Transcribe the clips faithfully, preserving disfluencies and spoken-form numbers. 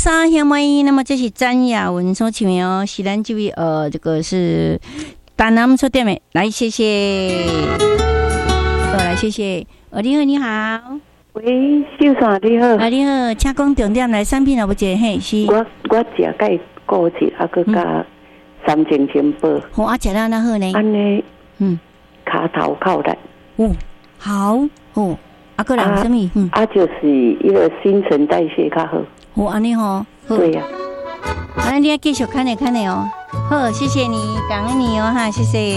沙香麦，那么这是詹雅文所唱的哦，是咱这位呃，这个是丹南所点的，来谢谢，呃，来谢谢，呃，你好，你好， 喂，秀山你好， 啊，你好，请讲重点来，产品有无一个嘿是？ 我我食介枸杞，啊，佮加三千千宝， 好啊，食了那好呢？ 安尼， 嗯， 骹头靠力， 哦，好哦。啊，个人什么？嗯， 啊，就是一个新陈代谢较好。 哦，安尼吼， 对呀、 啊。啊，你要继续看的看的哦。好，谢谢你，感恩你哦哈，谢谢。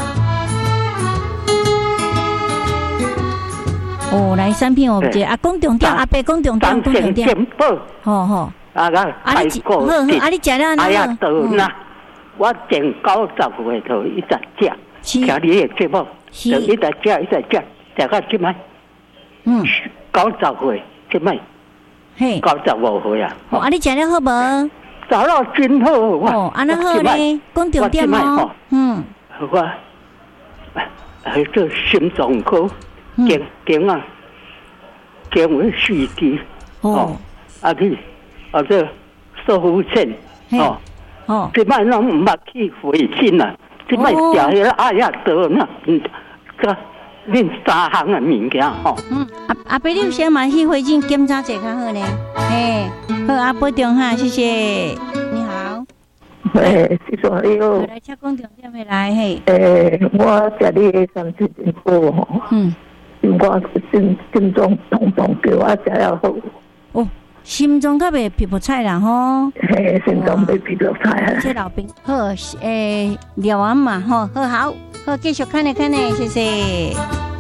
哦，来三片我接啊，讲重点，阿伯讲重点，讲重点。好好。 啊，那太过。 好好，啊，你食了那哎呀，到那我前九十岁头一直食，听你的节目，就一直食，一直食，食到即摆。嗯，九十岁，即摆，嘿，九十五岁啊！ 哦，啊，你食了好无？ 食了真好哦，安那好咧，讲重点哦。嗯， 我去做心脏科，经经啊，经为四 D 哦，啊去啊这射护线哦哦，即摆拢唔捌去回信啦，即摆食迄个哎呀得那嗯个。恁三项的物件吼， 嗯，阿阿伯，你有先嘛去回诊检查者较好呢。嘿，好，阿保重哈，谢谢。你好， 诶，是说你好， 来请讲重点的来嘿。 诶，我食你的三七真好吼，嗯，我心心脏痛痛叫我食了好。 哦，心脏较袂皮肤菜啦吼。 嘿，心脏袂皮肤菜啊。 这老兵好，诶，聊完嘛吼，好好。好，继续看呢看呢，谢谢。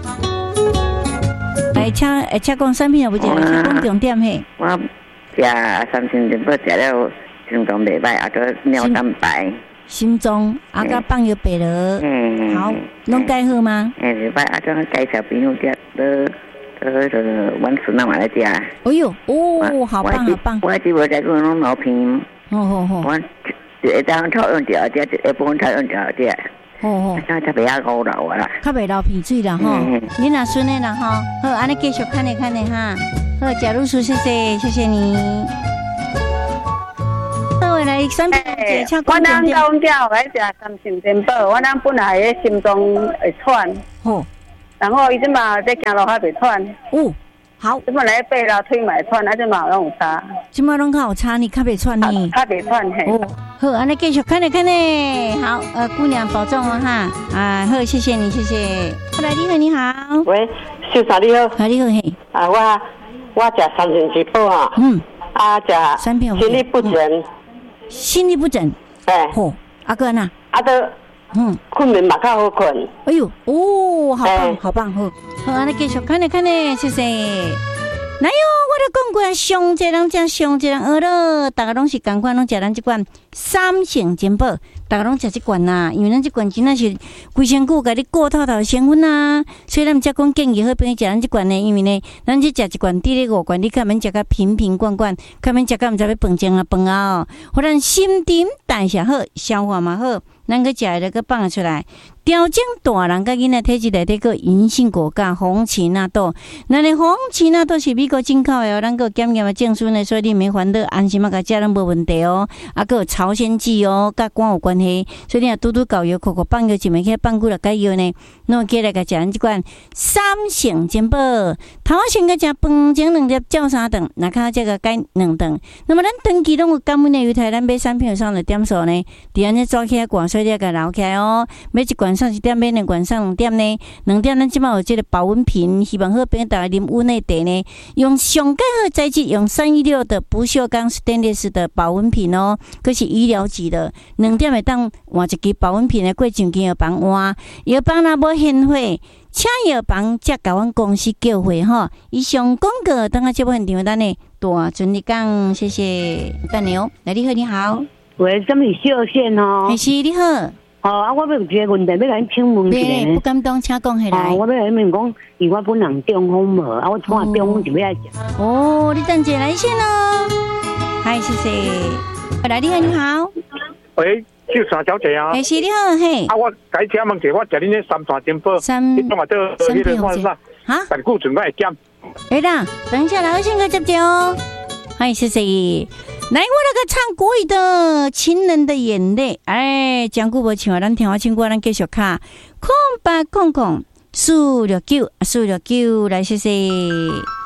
来，请诶，请讲产品有无？请讲重点嘿。 我食三千元宝食了，心脏袂歹，啊个尿蛋白。心脏啊个放药白了。嗯。好，拢改好吗？诶，袂歹，啊种介绍朋友食，都都都阮孙仔嘛来食。哎呦，哦，好棒好棒。我只无在讲拢老片。好好好。我一当抽用掉，只一部分抽用掉只。哦哦，那就比较高了啦，较袂流鼻水啦吼。你若顺的啦吼，好，安尼继续看呢看呢哈。好，贾露叔，谢谢，谢谢你。好，来三瓶姐，请讲重点。我咱讲来食三星珍宝，我咱本来个心脏会喘，吼，然后伊即嘛在行路还袂喘。哦。好，即摆来爬楼梯嘛会喘，啊，即嘛拢有差。即摆拢较有差，你较袂喘呢？较袂喘嘿。哦，好，安尼继续看呢看呢。好，呃，姑娘保重哦哈。啊，好，谢谢你，谢谢。后来你好，你好。喂，秀嫂你好。啊，你好嘿。啊，我我食三星之宝哈。嗯。啊，食心律不整。心律不整。哎。好，阿哥呐。啊都。嗯，困眠嘛较好困。哎呦，哦，好棒，好棒，好，好，安尼继续看呢，看呢，谢谢。来哟，我都讲过，上济人食上济人饿了，大家拢是共款，拢食咱这款三星珍宝，大家拢食这款呐，因为咱这款真的是规身躯甲你过透透成分呐，所以咱才讲建议好朋友食咱这款呢，因为呢，咱这食一罐滴咧五罐，你较免食甲瓶瓶罐罐，较免食甲毋知要饭前啊饭啊哦，互咱心陈代谢好，消化嘛好。咱个食了个放出来，调整大人甲囡仔体质内底个银杏果甲红芪纳豆，咱的红芪纳豆是美国进口的哦，咱个检验的证书呢，所以你免烦恼，安心啊，甲食拢无问题哦。啊，个有朝鲜蓟哦，甲肝有关系，所以你若拄拄搞药，口口放药一枚起放久了解药呢，那起来甲食咱即款三星珍宝，头仔先甲食饭前两粒，照三顿，那较这个改两顿。那么咱长期拢有感恩的油台，咱买产品有上的点数呢，伫安尼做起来挂所以你甲留起来哦。买一罐上一点，买两罐上两点呢，两点咱即马有这个保温瓶，希望好朋友大家啉屋内茶呢，用上盖好材质，用三一六的不锈钢 stainless 的保温瓶哦，这是医疗级的，两点会当换一支保温瓶的过上间药房换，药房若无现货，请药房才甲阮公司叫货吼。以上广告等下节目现场等呢，大尊你讲，谢谢等你哦。来，你好，你好， 喂，什么小线哦？ 还是你好。 哦，啊，我要有一个问题要甲你请问一下。 不敢当，请讲起来。 哦，我要甲你问讲，因为我本人中风无，啊，我看中风就要来食。 哦，你等者来先咯。嗨，谢谢。来，你好，你好。 喂，秀山小姐啊。 哎，是你好，嘿。 啊，我改请问者，我食恁那三串珍宝， 三， 你讲话这迄个话啥？啊？但顾准我会减。 会啦，等一下来，我先个接接哦。嗨，谢谢。 来，我那个唱国语的《情人的眼泪》。哎，讲久无唱，咱听我唱歌，咱继续卡空八空空四六九四六九，来谢谢。